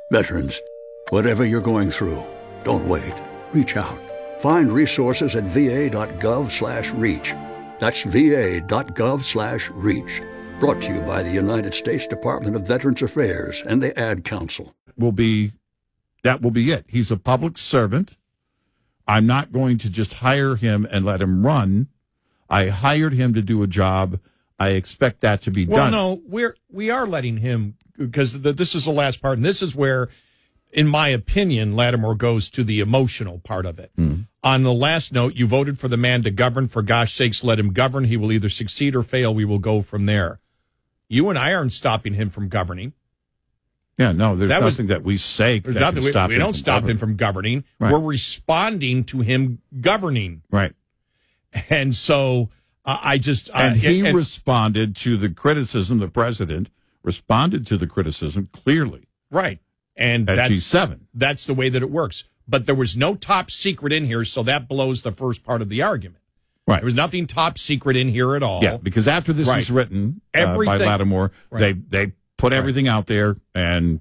Veterans, whatever you're going through, don't wait. Reach out. Find resources at va.gov/reach. That's va.gov/reach. Brought to you by the United States Department of Veterans Affairs and the Ad Council. That will be it. He's a public servant. I'm not going to just hire him and let him run. I hired him to do a job. I expect that to be done. Well, no, we are letting him, because this is the last part, and this is where, in my opinion, Lattimore goes to the emotional part of it. On the last note, you voted for the man to govern. For gosh sakes, let him govern. He will either succeed or fail. We will go from there. You and I aren't stopping him from governing. Yeah, no, there's nothing that we say that can stop him. We don't stop him from governing. Right. We're responding to him governing. Right. And so he responded to the criticism. The president responded to the criticism clearly. Right. And at G7. That's the way that it works. But there was no top secret in here, so that blows the first part of the argument. Right. There was nothing top secret in here at all. Yeah, because after this was written by Lattimore, they put everything out there, and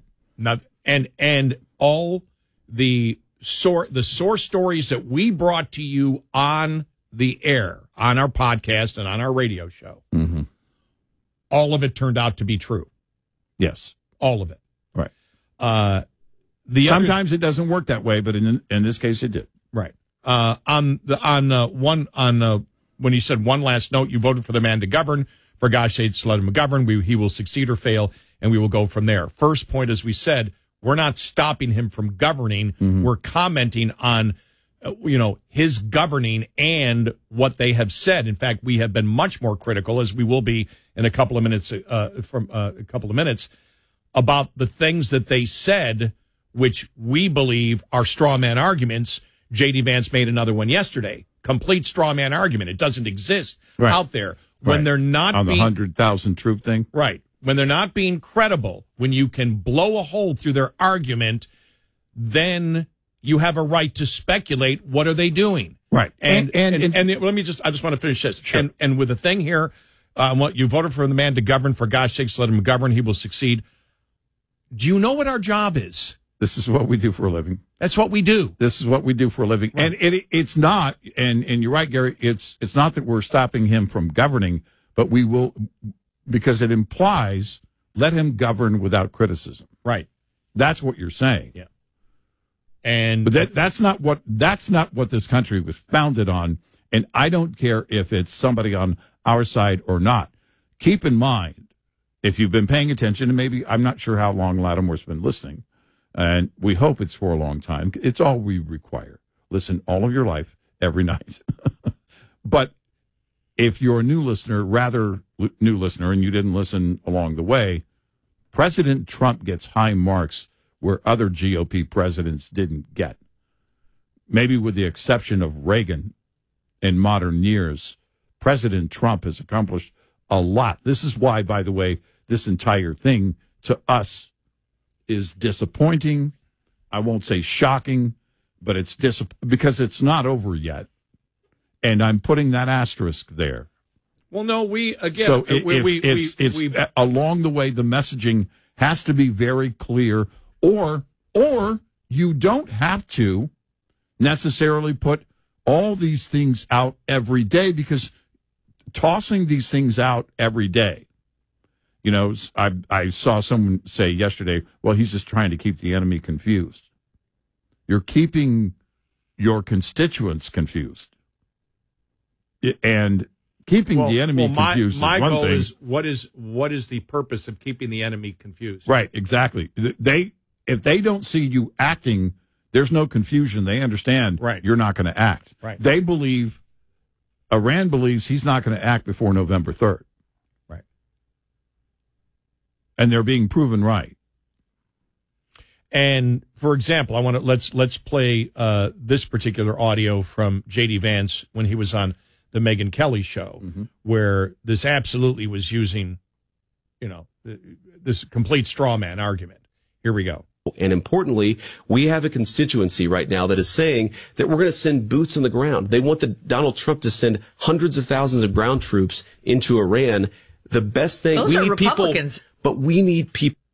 all the source stories that we brought to you on the air, on our podcast and on our radio show, all of it turned out to be true. Yes, all of it. Right. Sometimes it doesn't work that way, but in this case, it did. Right. When you said one last note, you voted for the man to govern. For gosh sakes, let him govern. He will succeed or fail, and we will go from there. First point, as we said, we're not stopping him from governing. We're commenting on, his governing and what they have said. In fact, we have been much more critical, as we will be in a couple of minutes, about the things that they said, which we believe are straw man arguments. J.D. Vance made another one yesterday. Complete straw man argument. It doesn't exist out there. When they're not on the 100,000 troop thing. Right. When they're not being credible, when you can blow a hole through their argument, then you have a right to speculate, what are they doing? Right. And I just want to finish this. Sure. And with the thing here, what you voted for the man to govern. For gosh sakes, let him govern. He will succeed. Do you know what our job is? This is what we do for a living. That's what we do. This is what we do for a living. Right. And it's not, and you're right, Gary, it's not that we're stopping him from governing, but we will, because it implies, let him govern without criticism. Right. That's what you're saying. Yeah. But that's not what this country was founded on. And I don't care if it's somebody on our side or not. Keep in mind, if you've been paying attention, and maybe, I'm not sure how long Lattimore's been listening, and we hope it's for a long time. It's all we require. Listen all of your life, every night. But if you're a new listener, and you didn't listen along the way, President Trump gets high marks where other GOP presidents didn't get. Maybe with the exception of Reagan in modern years, President Trump has accomplished a lot. This is why, by the way, this entire thing to us is disappointing. I won't say shocking, but it's because it's not over yet. And I'm putting that asterisk there. Well, no, it's along the way, the messaging has to be very clear, or you don't have to necessarily put all these things out every day, because tossing these things out every day, I saw someone say yesterday, well, he's just trying to keep the enemy confused. You're keeping your constituents confused. And keeping the enemy confused is one thing. My goal is, what is the purpose of keeping the enemy confused? Right, exactly. If they don't see you acting, there's no confusion. They understand you're not going to act. Right. Iran believes he's not going to act before November 3rd. Right. And they're being proven right. And for example, let's play this particular audio from J.D. Vance when he was on the Megyn Kelly show, where this absolutely was using, this complete straw man argument. Here we go. And importantly, we have a constituency right now that is saying that we're going to send boots on the ground. They want Donald Trump to send hundreds of thousands of ground troops into Iran. The best thing, those are Republicans. But we need people.